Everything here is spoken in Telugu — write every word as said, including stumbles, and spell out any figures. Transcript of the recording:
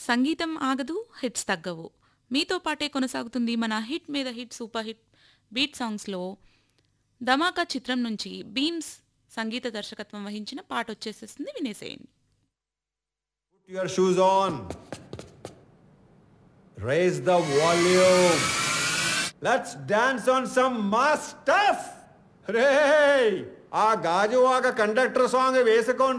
సంగీతం ఆగదు, హిట్స్ తగ్గవు. మీతో పాటే కొనసాగుతుంది మన హిట్ మీద హిట్ సూపర్ హిట్ బీట్ సాంగ్స్‌లో 'ధమాకా' చిత్రం నుంచి బీమ్స్ సంగీత దర్శకత్వం వహించిన పాటొచ్చేసేస్తుంది వినేసేయండి. Put your shoes on. Raise the volume. Let's dance on some mass stuff. రే ఆ గాజువాక కండక్టర్ సాంగ్ వేసుకోండి.